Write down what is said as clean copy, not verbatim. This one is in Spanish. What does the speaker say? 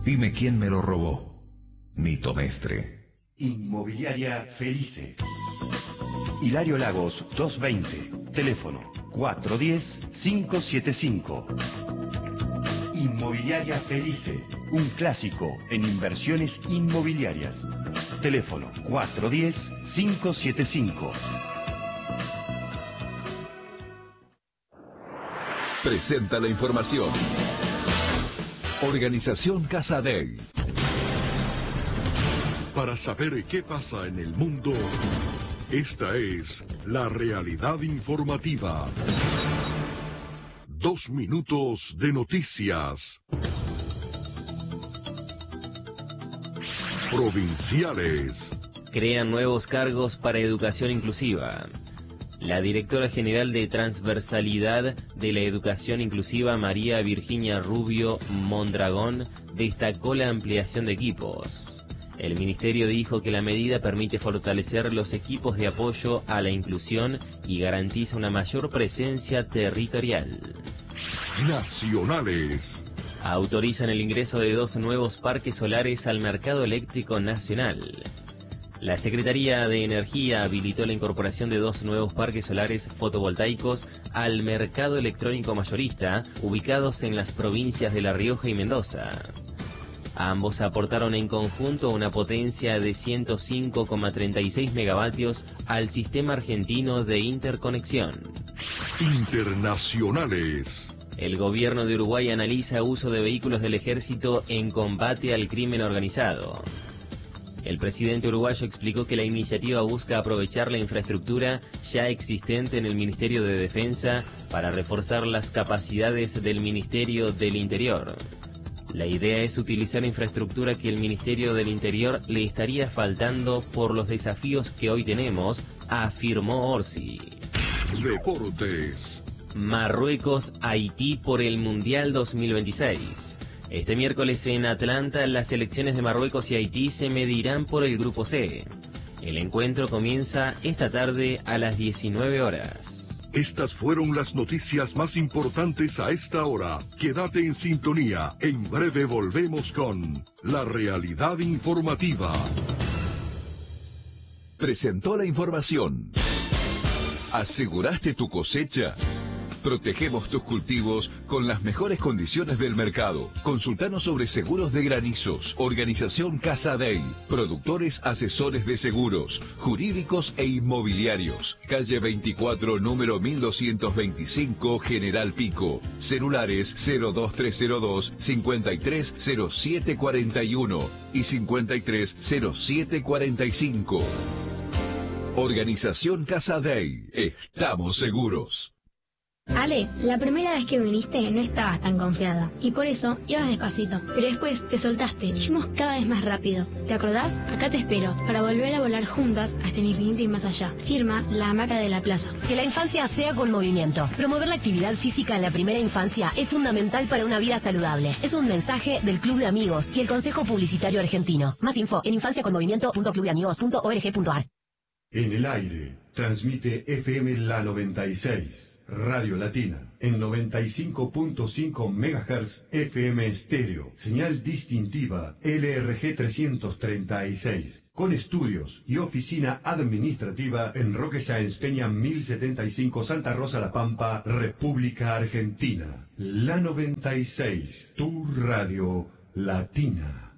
Dime quién me lo robó. Nito Mestre. Inmobiliaria Felice. Hilario Lagos 220. Teléfono 410-575. Inmobiliaria Felice. Un clásico en inversiones inmobiliarias. Teléfono 410-575. Presenta la información. Organización Casa Dei. Para saber qué pasa en el mundo, esta es la realidad informativa. 2 minutos de noticias. Provinciales. Crean nuevos cargos para educación inclusiva. La directora general de Transversalidad de la Educación Inclusiva, María Virginia Rubio Mondragón, destacó la ampliación de equipos. El ministerio dijo que la medida permite fortalecer los equipos de apoyo a la inclusión y garantiza una mayor presencia territorial. Nacionales. Autorizan el ingreso de 2 nuevos parques solares al mercado eléctrico nacional. La Secretaría de Energía habilitó la incorporación de 2 nuevos parques solares fotovoltaicos al mercado electrónico mayorista, ubicados en las provincias de La Rioja y Mendoza. Ambos aportaron en conjunto una potencia de 105,36 megavatios al sistema argentino de interconexión. Internacionales. El gobierno de Uruguay analiza uso de vehículos del ejército en combate al crimen organizado. El presidente uruguayo explicó que la iniciativa busca aprovechar la infraestructura ya existente en el Ministerio de Defensa para reforzar las capacidades del Ministerio del Interior. La idea es utilizar infraestructura que el Ministerio del Interior le estaría faltando por los desafíos que hoy tenemos, afirmó Orsi. Deportes. Marruecos-Haití por el Mundial 2026. Este miércoles en Atlanta, las selecciones de Marruecos y Haití se medirán por el Grupo C. El encuentro comienza esta tarde a las 19 horas. Estas fueron las noticias más importantes a esta hora. Quédate en sintonía. En breve volvemos con la realidad informativa. Presentó la información. ¿Aseguraste tu cosecha? Protegemos tus cultivos con las mejores condiciones del mercado. Consultanos sobre seguros de granizos. Organización Casa Dei. Productores asesores de seguros, jurídicos e inmobiliarios. Calle 24, número 1225, General Pico. Celulares 02302 530741 y 530745. Organización Casa Dei. Estamos seguros. Ale, la primera vez que viniste no estabas tan confiada y por eso ibas despacito, pero después te soltaste y fuimos cada vez más rápido. ¿Te acordás? Acá te espero para volver a volar juntas hasta el infinito y más allá. Firma La Hamaca de la Plaza. Que la infancia sea con movimiento. Promover la actividad física en la primera infancia es fundamental para una vida saludable. Es un mensaje del Club de Amigos y el Consejo Publicitario Argentino. Más info en infanciaconmovimiento.clubdeamigos.org.ar. En el aire, transmite FM La 96. Radio Latina, en 95.5 MHz FM estéreo, señal distintiva LRG 336, con estudios y oficina administrativa en Roque Sáenz Peña 1075 Santa Rosa La Pampa, República Argentina. La 96, tu radio latina.